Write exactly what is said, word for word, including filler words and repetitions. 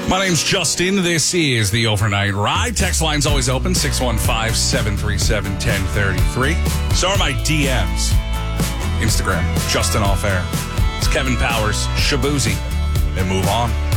My name's Justin. This is the Overnight Ride. Text line's always open, six one five, seven three seven, one zero three three. So are my D Ms. Instagram, Justin Off Air. It's Kevin Powers, Shabuzi, and move on.